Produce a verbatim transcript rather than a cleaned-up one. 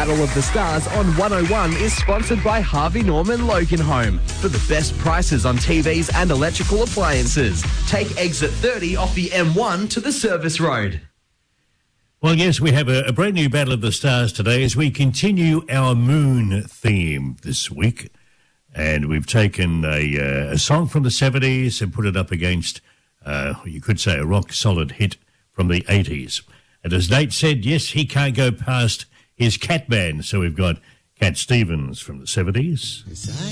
Battle of the Stars on one oh one is sponsored by Harvey Norman Loganholme for the best prices on T Vs and electrical appliances. Take exit thirty off the M one to the service road. Well, yes, we have a, a brand new Battle of the Stars today as we continue our moon theme this week. And we've taken a, uh, a song from the seventies and put it up against, uh, you could say, a rock-solid hit from the eighties. And as Nate said, yes, he can't go past his Cat Band. So we've got Cat Stevens from the seventies.